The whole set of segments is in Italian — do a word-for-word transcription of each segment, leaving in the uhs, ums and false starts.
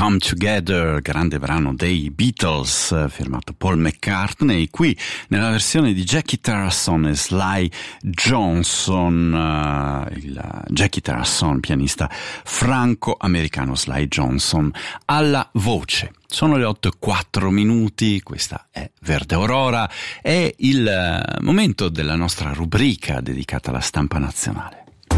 Come Together, grande brano dei Beatles, firmato Paul McCartney, qui nella versione di Jackie Tarasson e Sly Johnson, uh, il Jackie Tarasson, pianista franco-americano, Sly Johnson alla voce. Sono le otto e quattro minuti, questa è Verde Aurora, è il momento della nostra rubrica dedicata alla stampa nazionale.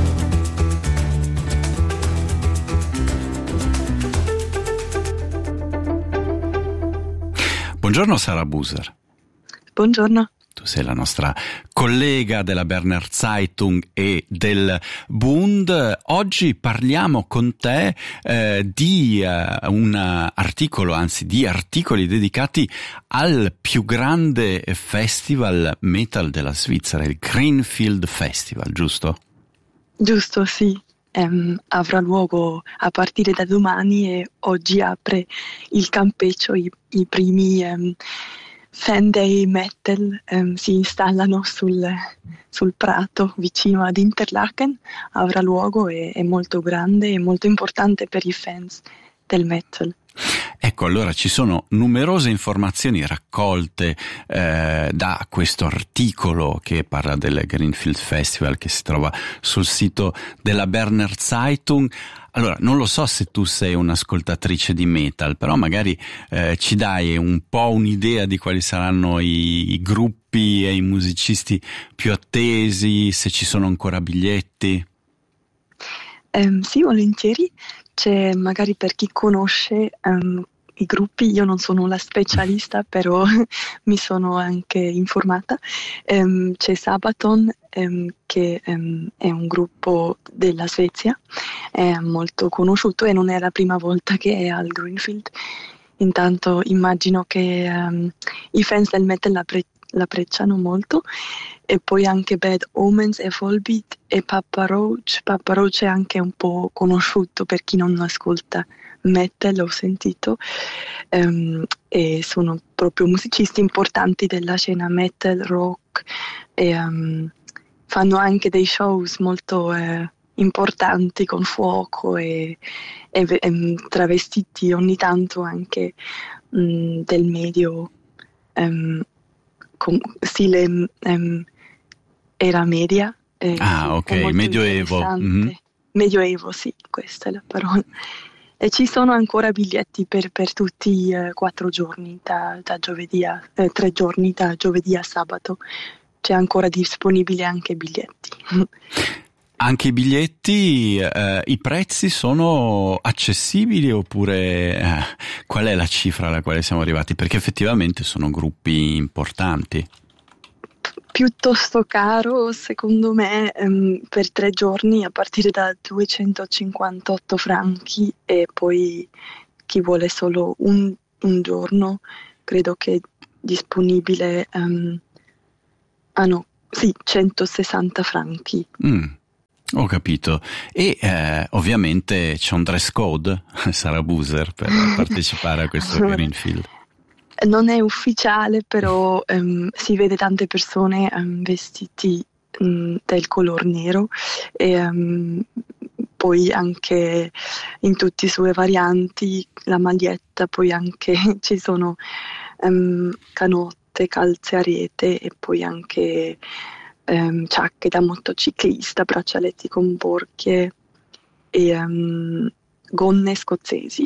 Buongiorno Sara Buser. Buongiorno. Tu sei la nostra collega della Berner Zeitung e del Bund. Oggi parliamo con te eh, di uh, un articolo, anzi di articoli dedicati al più grande festival metal della Svizzera, il Greenfield Festival, giusto? Giusto, sì. Um, avrà luogo a partire da domani e oggi apre il campeggio, i, i primi um, fan day metal um, si installano sul, sul prato vicino ad Interlaken. Avrà luogo, e è molto grande e molto importante per i fans del metal. Ecco, allora ci sono numerose informazioni raccolte eh, da questo articolo che parla del Greenfield Festival, che si trova sul sito della Berner Zeitung. Allora, non lo so se tu sei un'ascoltatrice di metal, però magari eh, ci dai un po' un'idea di quali saranno i, i gruppi e i musicisti più attesi, se ci sono ancora biglietti. Um, sì, volentieri. C'è, magari per chi conosce um, i gruppi, io non sono la specialista, però mi sono anche informata. Um, c'è Sabaton, um, che um, è un gruppo della Svezia, è molto conosciuto e non è la prima volta che è al Greenfield. Intanto immagino che um, i fans del metal l'appre- l'apprezzano molto. E poi anche Bad Omens e Volbeat e Papa Roach. Papa Roach è anche un po' conosciuto per chi non ascolta metal, ho sentito, um, e sono proprio musicisti importanti della scena metal, rock, e um, fanno anche dei shows molto eh, importanti con fuoco e, e, e travestiti ogni tanto anche um, del medio um, con stile um, era media. Eh, ah, ok, medioevo. Mm-hmm. Medioevo, sì, questa è la parola. E ci sono ancora biglietti per, per tutti i eh, quattro giorni, da, da giovedì a eh, tre giorni, da giovedì a sabato. C'è ancora disponibile anche biglietti. Anche i biglietti, eh, i prezzi sono accessibili oppure eh, qual è la cifra alla quale siamo arrivati? Perché effettivamente sono gruppi importanti. Piuttosto caro, secondo me, um, per tre giorni a partire da duecentocinquantotto franchi, e poi chi vuole solo un, un giorno credo che è disponibile um, ah no, sì, centosessanta franchi. Mm. Ho capito. E eh, ovviamente c'è un dress code, Sara Buser, per partecipare a questo Greenfield. Non è ufficiale, però um, si vede tante persone um, vestiti um, del color nero, e um, poi anche in tutte le sue varianti, la maglietta, poi anche ci sono um, canotte, calze a rete e poi anche Um, giacche da motociclista, braccialetti con borchie e um, gonne scozzesi.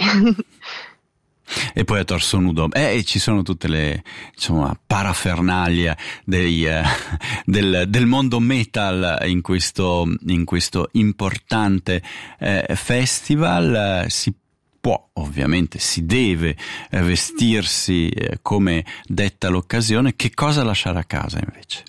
E poi a torso nudo. Eh, e ci sono tutte le, insomma, parafernalia dei, eh, del, del mondo metal in questo, in questo importante eh, festival. Eh, si può, ovviamente, si deve eh, vestirsi eh, come detta l'occasione. Che cosa lasciare a casa invece?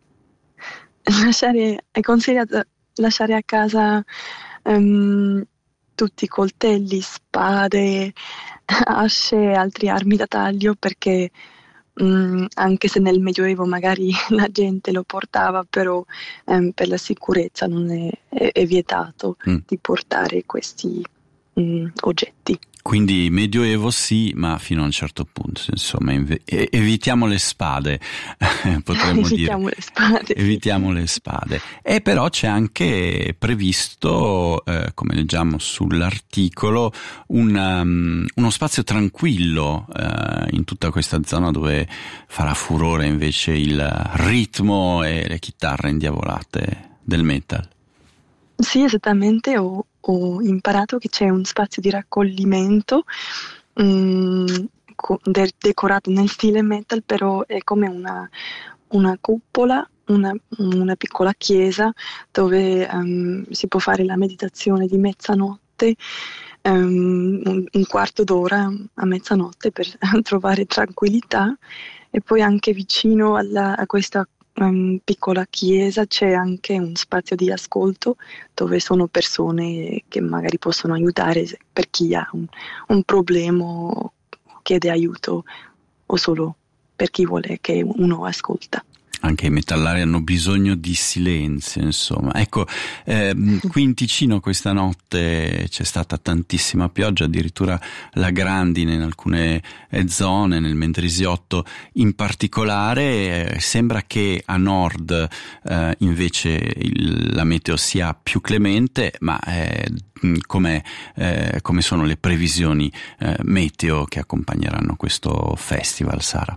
Lasciare, è consigliato lasciare a casa um, tutti i coltelli, spade, asce e altre armi da taglio, perché um, anche se nel Medioevo magari la gente lo portava, però um, per la sicurezza non è, è, è vietato mm. di portare questi um, oggetti. Quindi medioevo sì, ma fino a un certo punto, insomma, inve- evitiamo le spade, potremmo evitiamo dire. Le spade, evitiamo sì. le spade. E però c'è anche previsto, eh, come leggiamo sull'articolo, un, um, uno spazio tranquillo uh, in tutta questa zona dove farà furore invece il ritmo e le chitarre indiavolate del metal. Sì, esattamente, ho, ho imparato che c'è un spazio di raccoglimento um, de- decorato nel stile metal, però è come una, una cupola, una, una piccola chiesa dove um, si può fare la meditazione di mezzanotte, um, un, un quarto d'ora a mezzanotte per trovare tranquillità, e poi anche vicino alla, a questa Um, piccola chiesa c'è anche un spazio di ascolto dove sono persone che magari possono aiutare per chi ha un, un problema o chiede aiuto, o solo per chi vuole che uno ascolta. Anche i metallari hanno bisogno di silenzio, insomma. Ecco, eh, qui in Ticino questa notte c'è stata tantissima pioggia, addirittura la grandine in alcune zone, nel Mendrisiotto in particolare. Eh, sembra che a nord eh, invece il, la meteo sia più clemente, ma eh, come eh, come sono le previsioni eh, meteo che accompagneranno questo festival, Sara?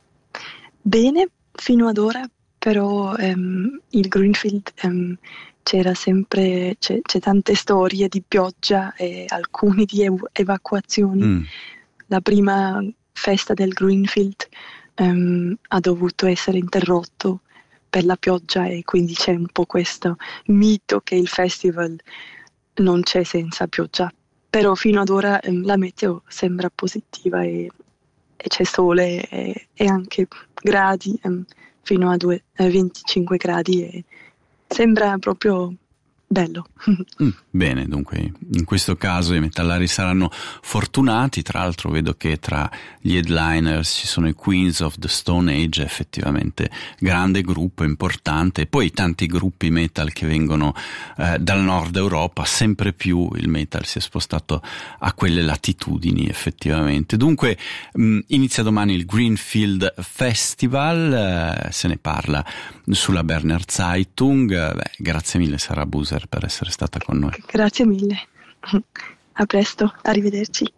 Bene. Fino ad ora però um, il Greenfield um, c'era sempre, c'è, c'è tante storie di pioggia e alcune di ev- evacuazioni. Mm. La prima festa del Greenfield um, ha dovuto essere interrotto per la pioggia, e quindi c'è un po' questo mito che il festival non c'è senza pioggia. Però fino ad ora um, la meteo sembra positiva e e c'è sole e, e anche gradi um, fino a due, eh, venticinque gradi, e sembra proprio bello. Mm, bene, dunque in questo caso i metallari saranno fortunati. Tra l'altro vedo che tra gli headliners ci sono i Queens of the Stone Age, effettivamente grande gruppo, importante, e poi tanti gruppi metal che vengono eh, dal nord Europa. Sempre più il metal si è spostato a quelle latitudini, effettivamente. Dunque mh, inizia domani il Greenfield Festival, eh, se ne parla sulla Berner Zeitung. Beh, grazie mille Sara Buser per essere stata con noi. Grazie mille. A presto, arrivederci.